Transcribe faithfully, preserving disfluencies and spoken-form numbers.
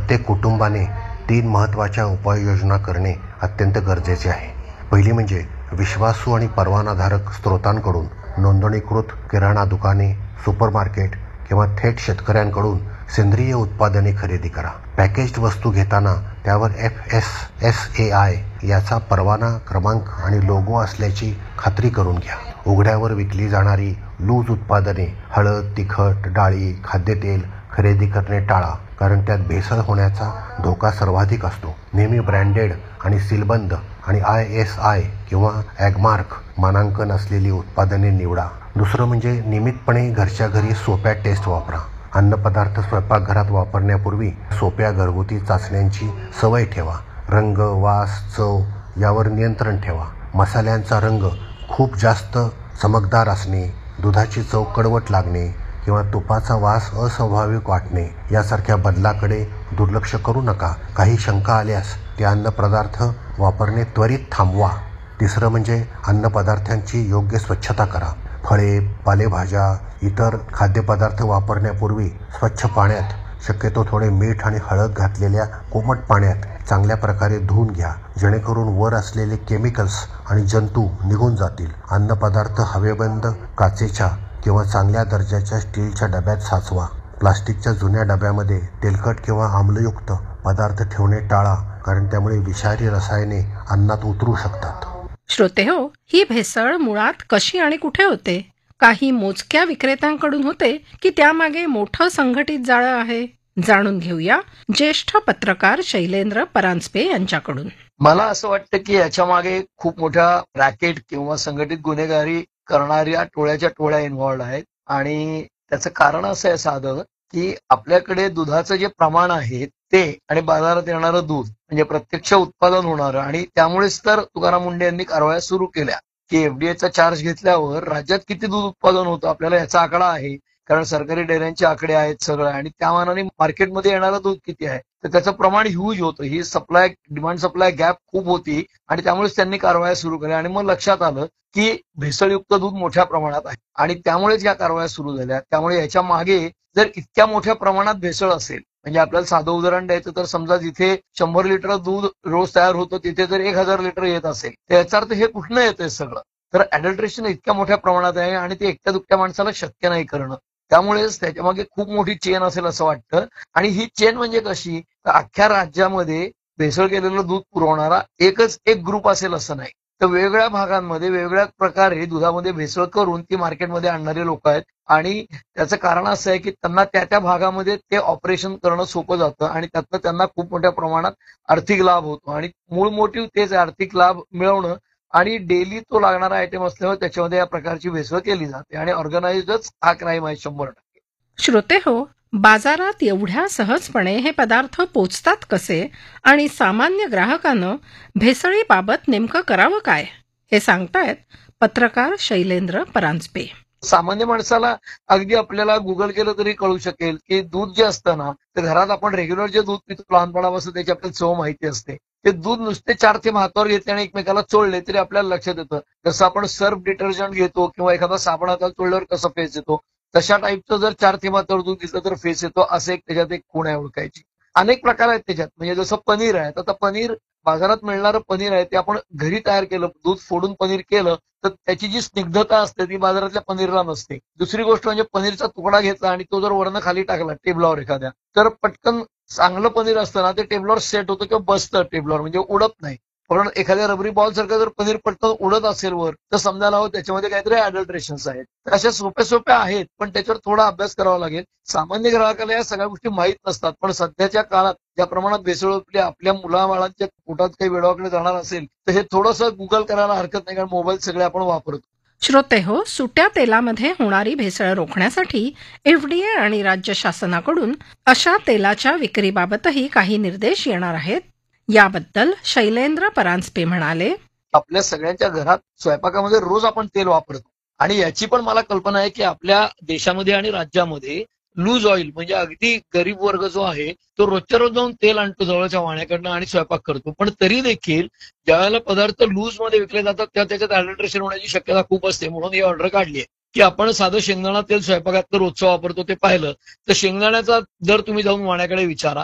प्रत्येक कुटुंबाने तीन महत्त्वाच्या उपाययोजना करणे अत्यंत गरजेचे आहे. पहिली म्हणजे विश्वासू आणि परवानाधारक स्रोतांकडून नोंदणीकृत किराणा दुकाने, सुपरमार्केट किंवा थेट शेतकऱ्यांकडून सेंद्रिय उत्पादने खरेदी करा. पॅकेज्ड वस्तू घेताना त्यावर F S S A I याचा परवाना क्रमांक आणि लोगो असल्याची खात्री करून घ्या. उघड्यावर विकली जाणारी लूज उत्पादने, हळद, तिखट, डाळी, खाद्यतेल खरेदी करणे टाळा, कारण त्यात भेसळ होण्याचा धोका सर्वाधिक असतो. नेहमी ब्रँडेड आणि सीलबंद आणि आय एस आय किंवा ॲगमार्क मानांकन असलेली उत्पादने निवडा. दुसरं म्हणजे नियमितपणे घरच्या घरी सोप्या टेस्ट वापरा. अन्नपदार्थ स्वयंपाकघरात वापरण्यापूर्वी सोप्या घरगुती चाचण्यांची सवय ठेवा. रंग, वास, चव यावर नियंत्रण ठेवा. मसाल्यांचा रंग खूप जास्त चमकदार असणे, दुधाची चव कडवट लागणे किंवा तुपाचा वास अस्वाभाविक वाटणे यासारख्या बदलाकडे दुर्लक्ष करू नका. काही शंका आल्यास ते अन्नपदार्थ वापरणे त्वरित थांबवा. तिसरं म्हणजे अन्नपदार्थांची योग्य स्वच्छता करा. फळे, पालेभाज्या, इतर खाद्यपदार्थ वापरण्यापूर्वी स्वच्छ पाण्यात, शक्यतो थोडे मीठ आणि हळद घातलेल्या कोमट पाण्यात चांगल्या प्रकारे धुवून घ्या, जेणेकरून वर असलेले केमिकल्स आणि जंतू निघून जातील. अन्नपदार्थ हवेबंद काचेच्या किंवा चांगल्या दर्जाच्या स्टीलच्या डब्यात साचवा. प्लास्टिकच्या जुन्या डब्यामध्ये तेलकट किंवा आम्लयुक्त पदार्थ ठेवणे टाळा, कारण त्यामुळे विषारी रसायने अन्नात उतरू शकतात. श्रोते हो, ही भेसळ मुळात कशी आणि कुठे होते? काही मोजक्या विक्रेत्यांकडून होते की त्यामागे मोठं संघटित जाळं आहे? जाणून घेऊया ज्येष्ठ पत्रकार शैलेंद्र परांजपे यांच्याकडून. मला असं वाटतं की याच्या मागे खूप मोठ्या रॅकेट किंवा संघटित गुन्हेगारी करणाऱ्या टोळ्याच्या टोळ्या इन्व्हॉल्ड आहेत. आणि त्याचं कारण असं आहे साधं, की आपल्याकडे दुधाचं जे प्रमाण आहे ते आणि बाजारात येणारं दूध म्हणजे प्रत्यक्ष उत्पादन होणारं, आणि त्यामुळेच तर तुकाराम मुंडे यांनी कारवाया सुरू केल्या की एफडीएचा चार्ज घेतल्यावर राज्यात किती दूध उत्पादन होतं आपल्याला याचा आकडा आहे, कारण सरकारी डेअऱ्यांचे आकडे आहेत सगळं, आणि त्या मानाने मार्केटमध्ये येणारं दूध किती आहे तर त्याचं प्रमाण ह्यूज होतं. ही सप्लाय डिमांड सप्लाय गॅप खूप होती आणि त्यामुळेच त्यांनी कारवाया सुरू केल्या. आणि मग लक्षात आलं की भेसळयुक्त दूध मोठ्या प्रमाणात आहे आणि त्यामुळेच या कारवाया सुरू झाल्या. त्यामुळे याच्या मागे जर इतक्या मोठ्या प्रमाणात भेसळ असेल, म्हणजे आपल्याला साधं उदाहरण द्यायचं तर समजा जिथे शंभर लिटर दूध रोज तयार होतं तिथे जर एक हजार लिटर येत असेल तर याचा अर्थ हे कुठनं येतंय सगळं? तर अडल्ट्रेशन इतक्या मोठ्या प्रमाणात आहे आणि ते एकट्या दुकट्या माणसाला शक्य नाही करणं. त्यामुळेच त्याच्यामागे खूप मोठी चेन असेल असं वाटतं. आणि ही चेन म्हणजे कशी, तर अख्ख्या राज्यामध्ये भेसळ केलेलं दूध पुरवणारा एकच एक ग्रुप असेल असं नाही, तर वेगवेगळ्या भागांमध्ये वेगवेगळ्या प्रकारे दुधामध्ये भेसळ करून ती मार्केटमध्ये आणणारे लोक आहेत. आणि त्याचं कारण असं आहे की त्यांना त्या त्या भागामध्ये ते ऑपरेशन करणं सोपं जातं आणि त्यातनं त्यांना खूप मोठ्या प्रमाणात आर्थिक लाभ होतो. आणि मूळ मोटिव्ह तेच आर्थिक लाभ मिळवणं, आणि डेली तो लागणारा आयटम असल्यामुळे त्याच्यामध्ये या प्रकारची भेसळ केली जाते आणि ऑर्गनाइज्डच हा क्राईम आहे शंभर टक्के. श्रोते हो, बाजारात एवढ्या सहजपणे हे पदार्थ पोचतात कसे आणि सामान्य ग्राहकानं भेसळीबाबत नेमकं करावं काय, हे सांगतायत पत्रकार शैलेंद्र परांजपे. सामान्य माणसाला अगदी आपल्याला गुगल केलं तरी कळू शकेल की दूध जे असतं ना, तर घरात आपण रेग्युलर जे दूध पितो लहानपणापासून त्याची आपल्याला चव माहिती असते. ते दूध नुसते चार थेंब हातावर घेतले आणि एकमेकाला चोळले तरी आपल्याला लक्षात येतं. जसं आपण सर्फ डिटर्जंट घेतो किंवा एखादा साबण हाताला चोळल्यावर कसं फेस येतो, तशा टाईपचं जर चार थेंब हातावर दूध घेतलं तर फेस येतो. असं एक त्याच्यात एक खूण आहे ओळखायची. अनेक प्रकार आहेत त्याच्यात. म्हणजे जसं पनीर आहे, आता पनीर बाजारात मिळणारं पनीर आहे ते आपण घरी तयार केलं, दूध फोडून पनीर केलं तर त्याची जी स्निग्धता असते ती बाजारातल्या पनीरला नसते. दुसरी गोष्ट म्हणजे पनीरचा तुकडा घेतला आणि तो जर वरनं खाली टाकला टेबलावर एखाद्या, तर पटकन चांगलं पनीर असतं ना ते टेबलावर सेट होतं किंवा बसतं टेबलावर, म्हणजे उडत नाही. पण एखाद्या रबरी बॉल सारखं जर पनीर पटकन उडत असेल वर, तर समजायला हवं त्याच्यामध्ये काहीतरी अडल्ट्रेशन्स आहेत. तर अशा सोप्या सोप्या आहेत, पण त्याच्यावर थोडा अभ्यास करावा लागेल. सामान्य ग्राहकाला या सगळ्या गोष्टी माहीत नसतात. पण सध्याच्या काळात ज्या प्रमाणात भेसळ होते, आपल्या मुलाबाळांच्या पोटात काही वेळाकडे जाणार असेल तर हे थोडंसं गुगल करायला हरकत नाही, कारण मोबाईल सगळे आपण वापरतो. श्रोते हो, सुट्या तेलामध्ये होणारी भेसळ रोखण्यासाठी एफडीए आणि राज्य शासनाकडून अशा तेलाच्या विक्रीबाबतही काही निर्देश येणार आहेत. याबद्दल शैलेंद्र परांजपे म्हणाले, आपल्या सगळ्यांच्या घरात स्वयंपाकामध्ये रोज आपण तेल वापरतो आणि याची पण मला कल्पना आहे की आपल्या देशामध्ये आणि राज्यामध्ये लूज ऑइल म्हणजे अगदी गरीब वर्ग जो आहे तो रोजच्या रोज जाऊन तेल आणतो जवळच्या वाण्याकडनं आणि स्वयंपाक करतो. पण तरी देखील ज्यावेळेला पदार्थ लूज मध्ये विकले जातात तेव्हा त्याच्यात अडल्ट्रेशन होण्याची शक्यता खूप असते. म्हणून ही ऑर्डर काढली आहे की आपण साधं शेंगदाणा तेल स्वयंपाकात रोजचं वापरतो ते पाहिलं तर शेंगदाण्याचा दर तुम्ही जाऊन वाण्याकडे विचारा.